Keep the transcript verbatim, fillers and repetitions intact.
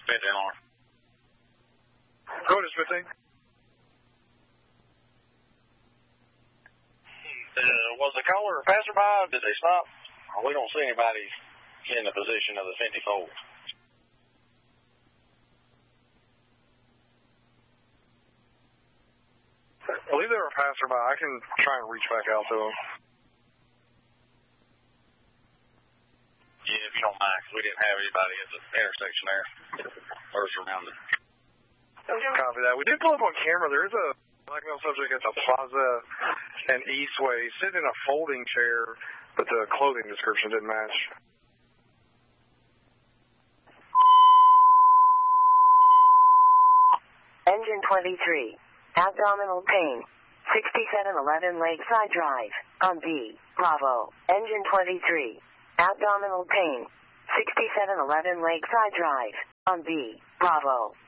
fifteen alarm. Go ahead, fifteen. Uh, was the caller a passerby? Did they stop? We don't see anybody in the position of the fifty-four. I believe they were a passerby. I can try and reach back out to them. Yeah, if you don't mind, 'cause we didn't have anybody at the intersection there. Or surrounded. Copy that. We did pull up on camera. There is a black male subject at the Plaza and Eastway sitting in a folding chair, but the clothing description didn't match. Engine twenty-three. Abdominal pain. sixty-seven eleven Lakeside Drive. On B. Bravo. Engine twenty-three. Abdominal pain. sixty-seven eleven Lakeside Drive. On B. Bravo.